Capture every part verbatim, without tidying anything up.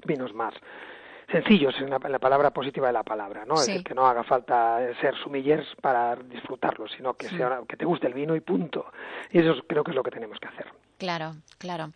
vinos más sencillos en la, en la palabra positiva de la palabra, ¿no? Sí. Es decir, que no haga falta ser sommeliers para disfrutarlo, sino que, sí. sea, que te guste el vino y punto. Y eso creo que es lo que tenemos que hacer. Claro, claro.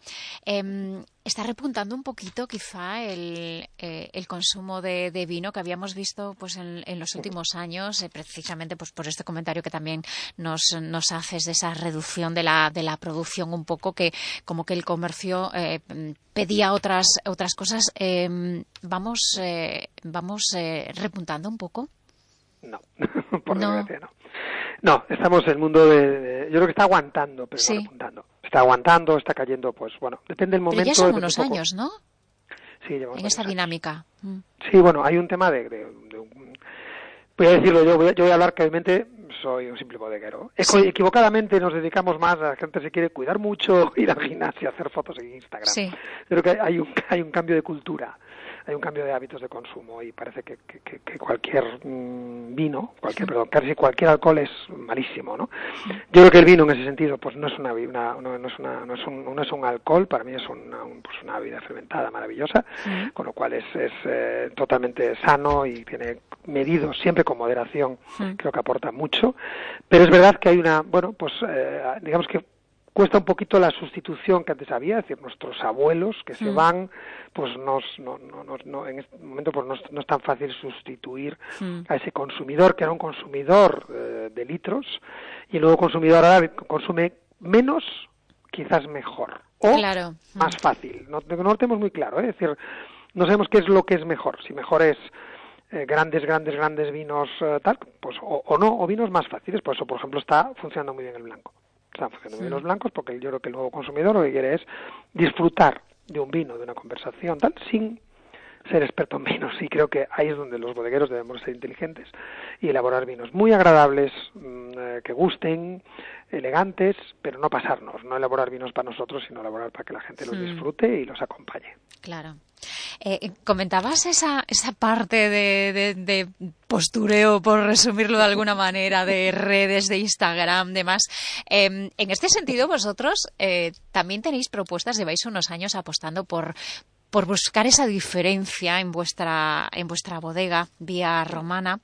Eh, está repuntando un poquito quizá el, eh, el consumo de, de vino que habíamos visto pues en, en los últimos años, eh, precisamente pues por este comentario que también nos, nos haces de esa reducción de la, de la producción un poco, que como que el comercio eh, pedía otras otras cosas. Eh, vamos eh, vamos eh, repuntando un poco. No, por no. desgracia no. No, estamos en el mundo de, de... Yo creo que está aguantando, pero sí. no repuntando. Está aguantando, está cayendo, pues bueno, depende del momento. Pero ya son unos un años, ¿no? Sí, llevamos en esta años. dinámica. Sí, bueno, hay un tema de... de, de un... Voy a decirlo yo, voy a, yo voy a hablar que obviamente soy un simple bodeguero. Sí. Equivocadamente nos dedicamos más a la gente se quiere cuidar mucho, ir al gimnasio, hacer fotos en Instagram. Sí. Creo que hay un, hay un cambio de cultura. Hay un cambio de hábitos de consumo y parece que, que, que cualquier mmm, vino, cualquier, perdón, casi cualquier alcohol es malísimo, ¿no? Yo creo que el vino en ese sentido, pues no es una, una no, no es una, no es un, no es un alcohol, para mí es una, un, pues una bebida fermentada maravillosa, sí. Con lo cual es, es eh, totalmente sano y tiene medido siempre con moderación, sí. Creo que aporta mucho, pero es verdad que hay una, bueno, pues eh, digamos que cuesta un poquito la sustitución que antes había, es decir, nuestros abuelos que se mm. van, pues nos, no, no, no, no, en este momento pues no, no es tan fácil sustituir mm. a ese consumidor que era un consumidor eh, de litros y el nuevo consumidor ahora consume menos, quizás mejor, o claro. más mm. fácil. No, no lo tenemos muy claro, ¿eh? Es decir, no sabemos qué es lo que es mejor, si mejor es eh, grandes, grandes, grandes vinos eh, tal, pues o, o no, o vinos más fáciles, por eso, por ejemplo, está funcionando muy bien el blanco. Están funcionando sí. bien los blancos porque yo creo que el nuevo consumidor lo que quiere es disfrutar de un vino, de una conversación, tal, sin ser experto en vinos. Y creo que ahí es donde los bodegueros debemos ser inteligentes y elaborar vinos muy agradables, mmm, que gusten, elegantes, pero no pasarnos, no elaborar vinos para nosotros, sino elaborar para que la gente los mm. disfrute y los acompañe. Claro. Eh, comentabas esa esa parte de, de, de postureo, por resumirlo de alguna manera, de redes, de Instagram, demás. Eh, en este sentido, vosotros eh, también tenéis propuestas, lleváis unos años apostando por por buscar esa diferencia en vuestra en vuestra bodega Vía Romana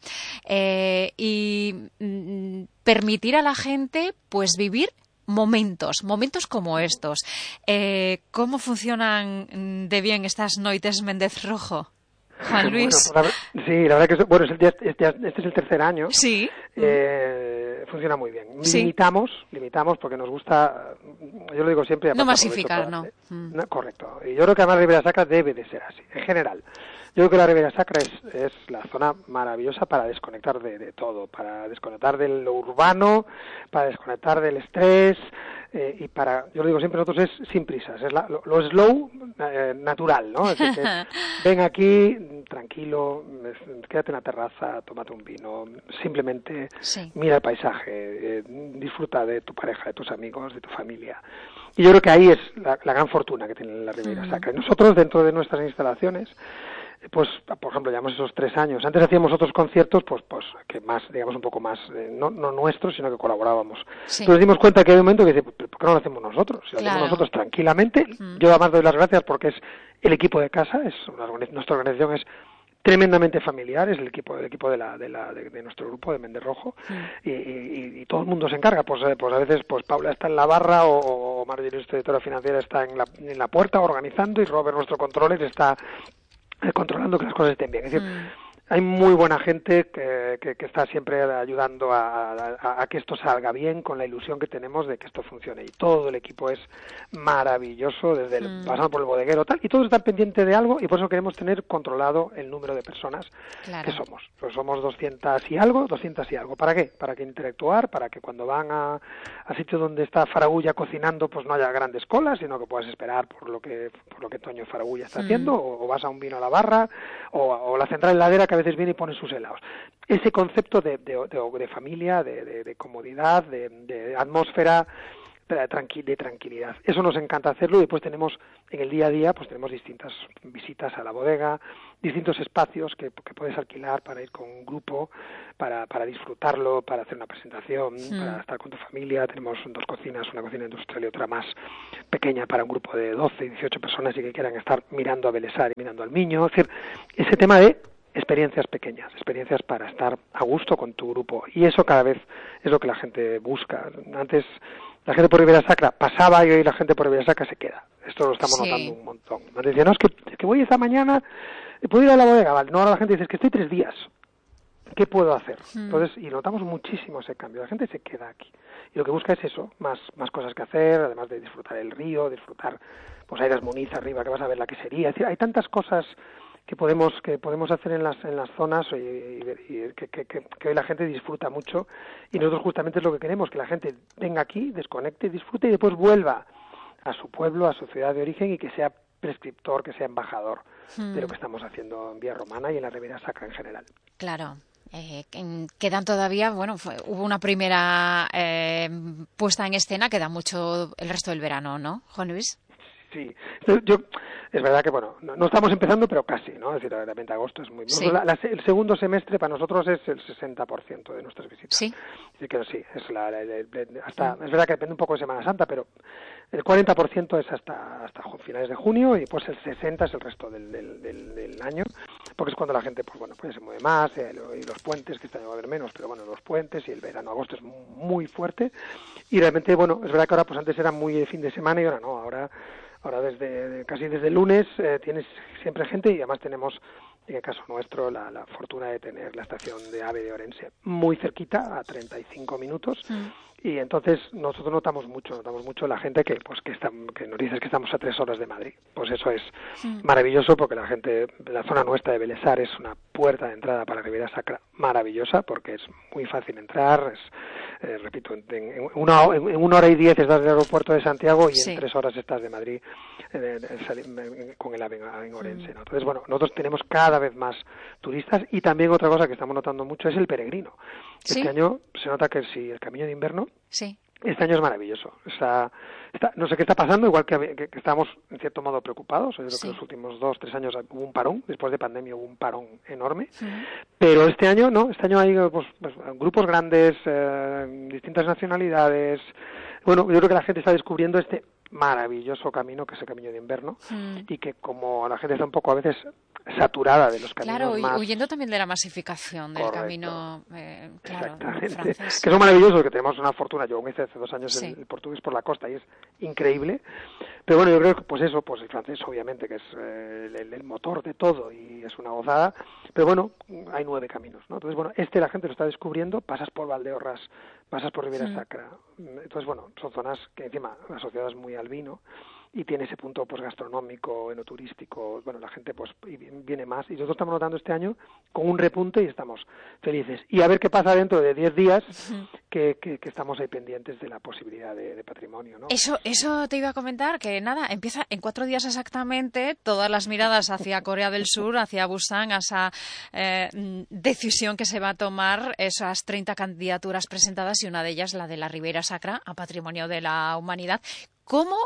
eh, y mm, permitir a la gente pues vivir momentos, momentos como estos. Eh, ¿Cómo funcionan de bien estas noites Méndez Rojo, Juan Luis? Bueno, la, sí, la verdad que bueno, es, es, es, este es el tercer año. Sí. Eh, funciona muy bien. Sí. Limitamos, limitamos porque nos gusta, yo lo digo siempre. No masificar, para, no. Eh, no. Correcto. Y yo creo que además Ribera Sacra debe de ser así, en general. Yo creo que la Ribera Sacra es, es la zona maravillosa para desconectar de, de todo, para desconectar de lo urbano, para desconectar del estrés, eh, y para, yo lo digo siempre, nosotros es sin prisas, es la, lo, lo slow eh, natural, ¿no? Es decir, que ven aquí, tranquilo, quédate en la terraza, tómate un vino, simplemente sí. Mira el paisaje, eh, disfruta de tu pareja, de tus amigos, de tu familia. Y yo creo que ahí es la, la gran fortuna que tiene la Ribera Sacra. Y nosotros, dentro de nuestras instalaciones, pues, por ejemplo, llevamos esos tres años. Antes hacíamos otros conciertos, pues, pues que más, digamos, un poco más, eh, no, no nuestros, sino que colaborábamos. Sí. Entonces dimos cuenta que hay un momento que dice, ¿por qué no lo hacemos nosotros? Si lo claro. hacemos nosotros tranquilamente, mm. yo además doy las gracias porque es el equipo de casa, es una, nuestra organización es tremendamente familiar, es el equipo, el equipo de la, de la, de, de nuestro grupo de Méndez Rojo, mm. y, y, y todo el mundo se encarga, pues, eh, pues a veces, pues Paula está en la barra, o, o Marjorie, nuestra directora financiera, está en la, en la puerta organizando, y Robert, nuestro controller, está controlando que las cosas estén bien. Es decir, mm. hay muy buena gente que, que, que está siempre ayudando a, a, a que esto salga bien, con la ilusión que tenemos de que esto funcione. Y todo el equipo es maravilloso, desde el, mm. pasando por el bodeguero, tal, y todos están pendientes de algo, y por eso queremos tener controlado el número de personas claro. que somos. Pues somos doscientas y algo, doscientas y algo. ¿Para qué? Para que interactuar, para que cuando van a, a sitios donde está Faragulla cocinando, pues no haya grandes colas, sino que puedas esperar por lo que por lo que Toño Faragulla está mm. haciendo, o, o vas a un vino a la barra, o, o la central heladera que a veces viene y pone sus helados. Ese concepto de, de, de, de familia, de, de, de comodidad, de, de atmósfera, de, tranqui de tranquilidad. Eso nos encanta hacerlo y después tenemos, en el día a día, pues tenemos distintas visitas a la bodega, distintos espacios que, que puedes alquilar para ir con un grupo, para, para disfrutarlo, para hacer una presentación, mm. para estar con tu familia. Tenemos dos cocinas, una cocina industrial y otra más pequeña para un grupo de doce, dieciocho personas y que quieran estar mirando a Belesar y mirando al Miño. Es decir, ese tema de experiencias pequeñas, experiencias para estar a gusto con tu grupo. Y eso cada vez es lo que la gente busca. Antes la gente por Ribera Sacra pasaba y hoy la gente por Ribera Sacra se queda. Esto lo estamos sí. notando un montón. Antes decía, no, es que, es que voy esta mañana, puedo ir a la bodega. Vale, no, ahora la gente dice, es que estoy tres días. ¿Qué puedo hacer? Mm. Entonces, y notamos muchísimo ese cambio. La gente se queda aquí. Y lo que busca es eso, más, más cosas que hacer, además de disfrutar el río, disfrutar, pues hay las Muniz arriba, que vas a ver la quesería. Es decir, hay tantas cosas que podemos que podemos hacer en las en las zonas y, y, y que, que, que hoy la gente disfruta mucho, y nosotros justamente es lo que queremos, que la gente venga aquí, desconecte, disfrute y después vuelva a su pueblo, a su ciudad de origen, y que sea prescriptor, que sea embajador hmm. de lo que estamos haciendo en Vía Romana y en la Ribera Sacra en general. Claro. Eh, quedan todavía, bueno, fue, hubo una primera eh, puesta en escena, queda mucho el resto del verano, ¿no, Juan Luis? Sí, yo, es verdad que, bueno, no, no estamos empezando, pero casi, ¿no? Es decir, realmente agosto es muy... Sí. La, la, el segundo semestre para nosotros es el sesenta por ciento de nuestras visitas. Sí. Así que sí, es la, la, la, hasta, es verdad que depende un poco de Semana Santa, pero el cuarenta por ciento es hasta hasta finales de junio, y pues el sesenta por ciento es el resto del, del, del, del año, porque es cuando la gente, pues bueno, pues se mueve más, eh, y los puentes, que este año va a haber menos, pero bueno, los puentes, y el verano, agosto es muy fuerte, y realmente, bueno, es verdad que ahora, pues antes era muy de fin de semana, y ahora no, ahora... Ahora desde casi desde el lunes eh, tienes siempre gente, y además tenemos, en el caso nuestro, la, la fortuna de tener la estación de AVE de Orense muy cerquita, a treinta y cinco minutos, mm. y entonces nosotros notamos mucho, notamos mucho la gente que pues que, está, que nos dice que estamos a tres horas de Madrid. Pues eso es mm. maravilloso, porque la gente, la zona nuestra de Belesar es una puerta de entrada para Ribera Sacra maravillosa, porque es muy fácil entrar, es, eh, repito, en, en, una, en una hora y diez estás del aeropuerto de Santiago, y sí. en tres horas estás de Madrid eh, eh, con el AVE en Orense, ¿no? Entonces, bueno, nosotros tenemos cada vez más turistas, y también otra cosa que estamos notando mucho es el peregrino. ¿Sí? Este año se nota que si el Camino de Invierno, sí. este año es maravilloso. Está, está, no sé qué está pasando, igual que, que, que estábamos en cierto modo preocupados. Yo creo sí. que los últimos dos, tres años hubo un parón, después de pandemia hubo un parón enorme, sí. pero este año no, este año hay pues, pues, grupos grandes, eh, distintas nacionalidades. Bueno, yo creo que la gente está descubriendo este maravilloso camino, que es el Camino de Invierno, mm. y que como la gente está un poco a veces saturada de los caminos claro, más... huyendo también de la masificación del Correcto. camino eh, claro, francés. Que son maravillosos, que tenemos una fortuna. Yo me hice hace dos años sí. el, el portugués por la costa, y es increíble, pero bueno, yo creo que pues eso, pues el francés obviamente, que es eh, el, el motor de todo, y es una gozada, pero bueno, hay nueve caminos, ¿no? Entonces, bueno, este la gente lo está descubriendo, pasas por Valdeorras, pasas por Ribera mm. Sacra, entonces, bueno, son zonas que encima asociadas muy al vino, y tiene ese punto pues gastronómico, enoturístico, bueno, la gente pues viene más, y nosotros estamos notando este año con un repunte, y estamos felices. Y a ver qué pasa dentro de diez días, uh-huh. que, que, que estamos ahí pendientes de la posibilidad de, de patrimonio, ¿no? Eso, eso te iba a comentar, que nada, empieza en cuatro días exactamente, todas las miradas hacia Corea del Sur, hacia Busan, a esa eh, decisión que se va a tomar, esas treinta candidaturas presentadas, y una de ellas la de la Ribera Sacra a Patrimonio de la Humanidad. ¿Cómo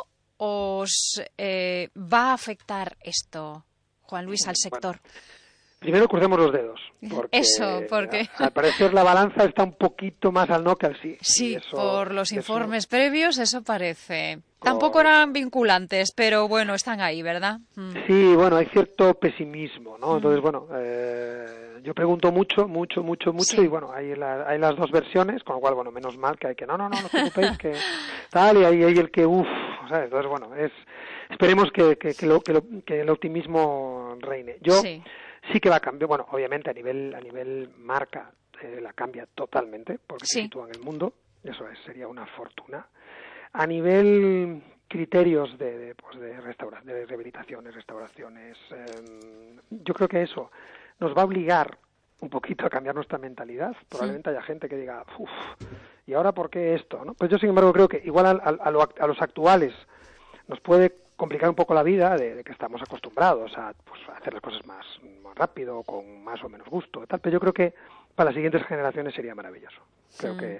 os eh, va a afectar esto, Juan Luis, al sector? Bueno, primero crucemos los dedos. Porque, eso, porque... Al parecer la balanza está un poquito más al no que al sí. Sí, eso, por los eso... informes previos eso parece. Tampoco eran vinculantes, pero bueno, están ahí, ¿verdad? Mm. Sí, bueno, hay cierto pesimismo, ¿no? Mm. Entonces, bueno, eh, yo pregunto mucho, mucho, mucho, mucho, sí. y bueno, hay, la, hay las dos versiones, con lo cual, bueno, menos mal que hay que, no, no, no, no os preocupéis, que tal, y ahí hay el que, uff, ¿sabes? Entonces, bueno, es, esperemos que, que, que, lo, que, lo, que el optimismo reine. Yo sí, sí que va a cambiar, bueno, obviamente a nivel, a nivel marca eh, la cambia totalmente, porque sí. se sitúa en el mundo, eso es, sería una fortuna. A nivel criterios de, de, pues de, restaura, de rehabilitaciones, restauraciones, eh, yo creo que eso nos va a obligar un poquito a cambiar nuestra mentalidad. Probablemente sí. haya gente que diga, uff, ¿y ahora por qué esto? ¿No? Pues yo, sin embargo, creo que igual a, a, a, lo, a los actuales nos puede complicar un poco la vida, de, de que estamos acostumbrados a, pues, a hacer las cosas más, más rápido, con más o menos gusto, tal, pero yo creo que para las siguientes generaciones sería maravilloso. Creo sí. que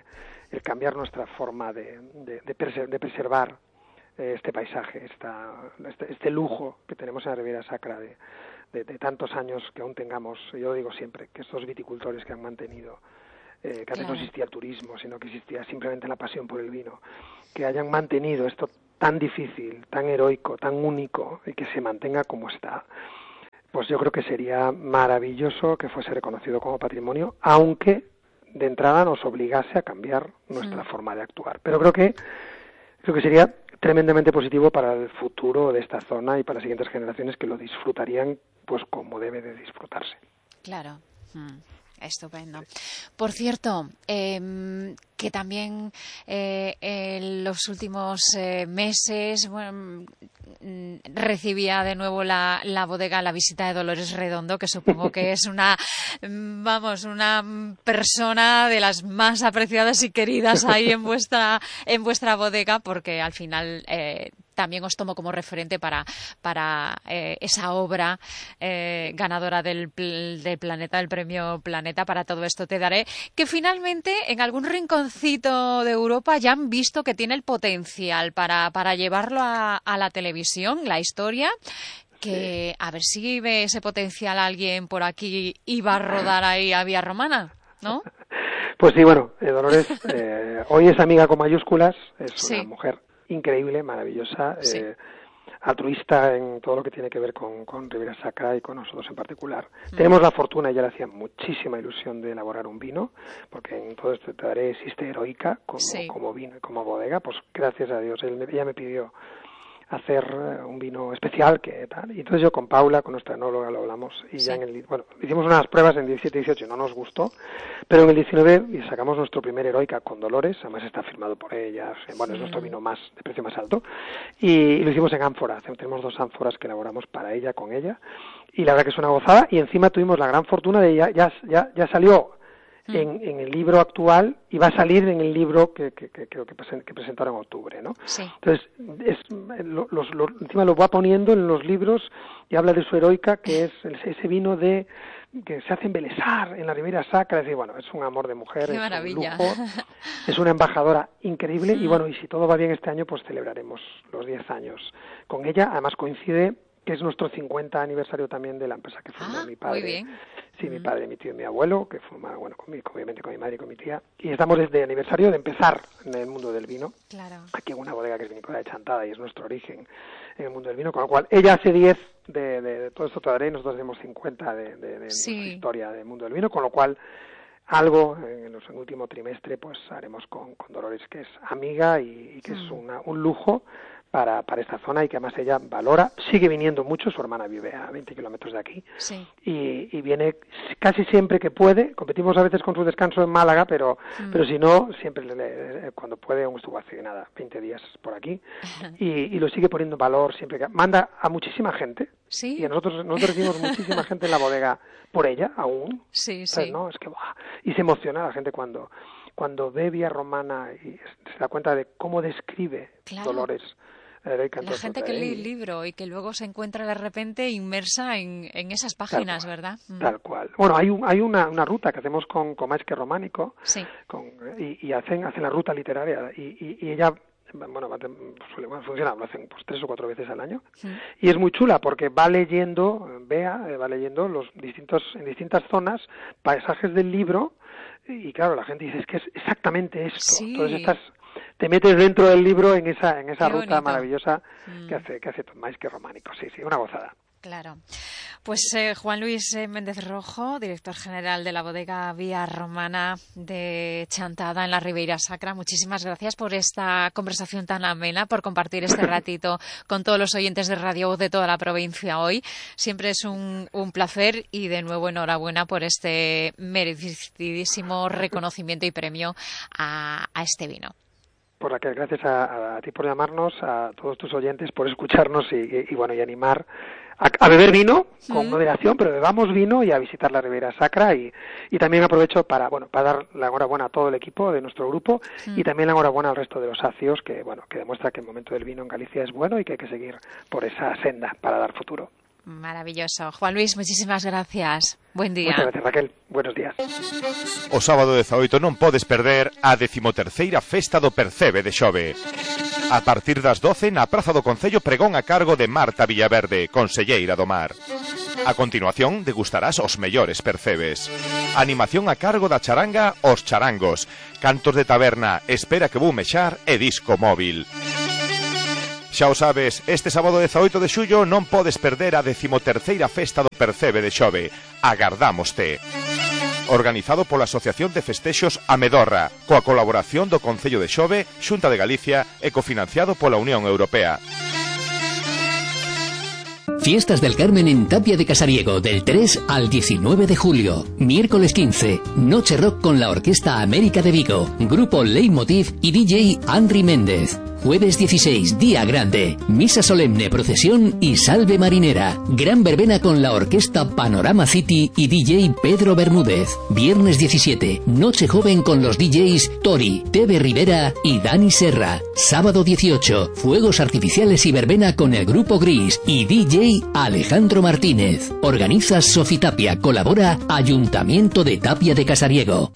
el cambiar nuestra forma de, de, de, preser, de preservar eh, este paisaje, esta, este, este lujo que tenemos en la Ribera Sacra de, de, de tantos años que aún tengamos. Yo digo siempre que estos viticultores que han mantenido, eh, que antes claro. no existía el turismo, sino que existía simplemente la pasión por el vino, que hayan mantenido esto tan difícil, tan heroico, tan único, y que se mantenga como está, pues yo creo que sería maravilloso que fuese reconocido como patrimonio, aunque de entrada nos obligase a cambiar nuestra sí. forma de actuar. Pero creo que creo que sería tremendamente positivo para el futuro de esta zona y para las siguientes generaciones, que lo disfrutarían pues como debe de disfrutarse. Claro. Mm. Estupendo. Por cierto, eh, que también eh, en los últimos eh, meses bueno, recibía de nuevo la, la bodega la visita de Dolores Redondo, que supongo que es una, vamos, una persona de las más apreciadas y queridas ahí en vuestra en vuestra bodega, porque al final eh, también os tomo como referente para, para eh, esa obra eh, ganadora del, del Planeta, del premio Planeta. Para todo esto te daré, que finalmente en algún rinconcito de Europa ya han visto que tiene el potencial para, para llevarlo a, a la televisión, la historia, que a ver si ve ese potencial alguien por aquí y va a rodar ahí a Vía Romana, ¿no? Pues sí, bueno, eh, Dolores eh, hoy es amiga con mayúsculas, es sí. una mujer increíble, maravillosa, sí. eh, altruista en todo lo que tiene que ver con, con Ribera Sacra y con nosotros en particular. Mm. Tenemos la fortuna, ella le hacía muchísima ilusión de elaborar un vino, porque en todo esto te daré existe Heroica como, sí. como vino, como bodega, pues gracias a Dios, él, ella me pidió hacer un vino especial, que tal, y entonces yo con Paula, con nuestra enóloga, lo hablamos, y sí. ya en el, bueno, hicimos unas pruebas en diecisiete y dieciocho, no nos gustó, pero en el diecinueve y sacamos nuestro primer Heroica con Dolores, además está firmado por ella, bueno, sí. es nuestro vino más, de precio más alto, y, y lo hicimos en ánfora, tenemos dos ánforas que elaboramos para ella, con ella, y la verdad que es una gozada, y encima tuvimos la gran fortuna de ya, ya, ya, ya salió En, en el libro actual y va a salir en el libro que que, que creo que, present, que presentaron en octubre, ¿no? Sí. Entonces, es, lo, los, lo, encima lo va poniendo en los libros y habla de su Heroica, que es ese vino de que se hace embelesar en la Ribera Sacra, es decir, bueno, es un amor de mujer, Qué es maravilla. un lujo, es una embajadora increíble y bueno, y si todo va bien este año, pues celebraremos los diez años con ella, además coincide que es nuestro cincuenta aniversario también de la empresa que fundó ah, mi padre. Muy bien. Sí, mm. mi padre, mi tío y mi abuelo, que formaba, bueno, con mi, obviamente con mi madre y con mi tía. Y estamos desde aniversario de empezar en el mundo del vino. Claro. Aquí en una bodega que es vinícola de Chantada y es nuestro origen en el mundo del vino. Con lo cual, ella hace diez de, de, de todo esto te daré y nosotros hacemos cincuenta de, de, de sí. nuestra historia del mundo del vino. Con lo cual, algo en el último trimestre pues haremos con, con Dolores, que es amiga y, y que mm. es una, un lujo para para esta zona y que además ella valora, sigue viniendo mucho, su hermana vive a veinte kilómetros de aquí sí. y, y viene casi siempre que puede, competimos a veces con su descanso en Málaga, pero mm. pero si no, siempre le, le, cuando puede, aún estuvo hace nada, veinte días por aquí y, y lo sigue poniendo en valor siempre que manda a muchísima gente ¿Sí? y a nosotros nosotros recibimos muchísima gente en la bodega por ella aún, sí, ¿sabes? sí. ¿No? Es que ¡buah! Y se emociona la gente cuando cuando ve Vía Romana y se da cuenta de cómo describe claro. Dolores. La gente que lee el libro y que luego se encuentra de repente inmersa en, en esas páginas, tal cual, ¿verdad? Mm. Tal cual. Bueno, hay un, hay una, una ruta que hacemos con, con Maesque Románico sí. con, y, y hacen hacen la ruta literaria y, y, y ella bueno, suele bueno, funciona, lo hacen pues tres o cuatro veces al año sí. y es muy chula porque va leyendo, Bea, va leyendo los distintos en distintas zonas paisajes del libro y claro, la gente dice es que es exactamente esto. Sí. Entonces estás te metes dentro del libro en esa en esa Qué ruta bonito. maravillosa mm. que hace que hace Maesque Románico. Sí, sí, una gozada. Claro. Pues eh, Juan Luis eh, Méndez Rojo, director general de la bodega Vía Romana de Chantada en la Ribeira Sacra, muchísimas gracias por esta conversación tan amena, por compartir este ratito con todos los oyentes de Radio Voz de toda la provincia hoy. Siempre es un, un placer y de nuevo enhorabuena por este merecidísimo reconocimiento y premio a, a este vino. Por la que gracias a, a ti por llamarnos, a todos tus oyentes por escucharnos y, y, y bueno y animar a, a beber vino con mm. moderación, pero bebamos vino y a visitar la Ribeira Sacra y, y también aprovecho para bueno para dar la enhorabuena a todo el equipo de nuestro grupo mm. y también la enhorabuena al resto de los socios que bueno que demuestra que el momento del vino en Galicia es bueno y que hay que seguir por esa senda para dar futuro. Maravilloso. Juan Luis, muchísimas gracias. Buen día. Muchas gracias, Raquel. Buenos días. O sábado dezaoito non podes perder a decimoterceira Festa do Percebe de Xove. A partir das doce na Praza do Concello, pregón a cargo de Marta Villaverde, conselleira do Mar. A continuación degustarás os mellores percebes. Animación a cargo da charanga Os Charangos. Cantos de taberna, Espera que vou mexar e disco móvil. Xa o sabes, este sábado dezaoito de xullo non podes perder a decimoterceira Festa do Percebe de Xove. Agardámoste. Organizado pola Asociación de Festexos Amedorra, coa colaboración do Concello de Xove, Xunta de Galicia e cofinanciado pola Unión Europea. Fiestas del Carmen en Tapia de Casariego del tres al diecinueve de julio. Miércoles quince, Noche Rock con la Orquesta América de Vigo, Grupo Leitmotiv y D J Henry Méndez. Jueves dieciséis, Día Grande, Misa Solemne, Procesión y Salve Marinera. Gran verbena con la Orquesta Panorama City y D J Pedro Bermúdez. Viernes diecisiete, Noche Joven con los D Js Tori, Tebe Rivera y Dani Serra. Sábado dieciocho, Fuegos Artificiales y verbena con el Grupo Gris y D J Alejandro Martínez. Organiza Sofitapia, colabora Ayuntamiento de Tapia de Casariego.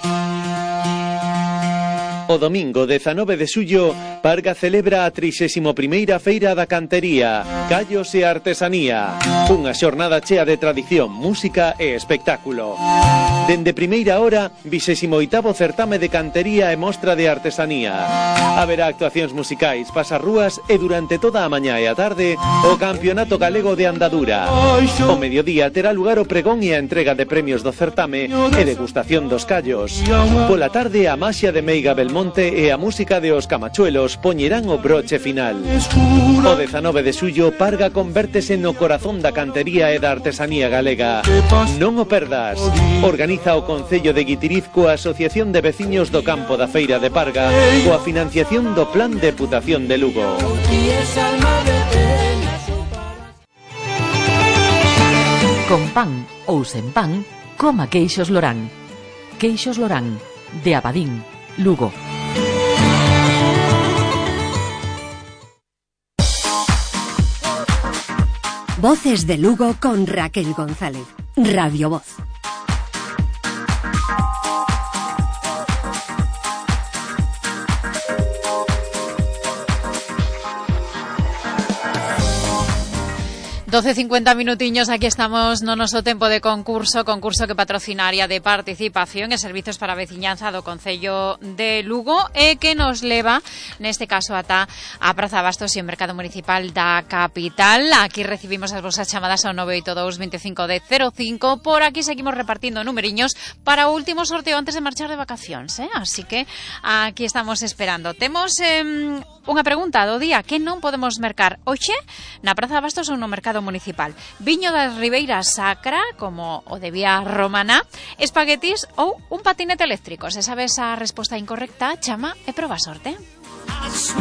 O domingo dezanove de xullo, Parga celebra a trixésima primeira Feira da Cantería, Callos e Artesanía. Unha xornada chea de tradición, música e espectáculo. Dende primeira hora, vixésimo oitavo certame de cantería e mostra de artesanía. Haberá actuacións musicais, pasarrúas e durante toda a mañá e a tarde o Campeonato Galego de Andadura. O mediodía terá lugar o pregón e a entrega de premios do certame e degustación dos callos. Pola tarde a maxia de Meiga Belmonte e a música de Os Camachuelos poñerán o broche final. O dezanove de xullo, Parga convértese no corazón da cantería e da artesanía galega. Non o perdas. Organiza o Concello de Guitiriz coa Asociación de Veciños do Campo da Feira de Parga coa financiación do Plan de Deputación de Lugo. Con pan ou sen pan, coma queixos Lorán. Queixos Lorán, de Abadín, Lugo. Voces de Lugo con Raquel González. Radio Voz. doce cincuenta minutiños, aquí estamos no noso tempo de concurso, concurso que patrocinaria de participación e servizos para a veciñanza do Concello de Lugo e que nos leva, neste caso, ata a Praza Bastos e o Mercado Municipal da capital. Aquí recibimos as vosas chamadas ao nove oito dous, veinticinco, dez, cero cinco. Por aquí seguimos repartindo numeriños para o último sorteo antes de marchar de vacacións, eh? Así que aquí estamos esperando. Temos eh, unha pregunta do día: que non podemos mercar hoxe na Praza Bastos ou no Mercado Municipal? Viño das Ribeiras Sacra, como o de Vía Romana, espaguetis ou un patinete eléctrico? Se sabes a resposta incorrecta, chama e proba sorte.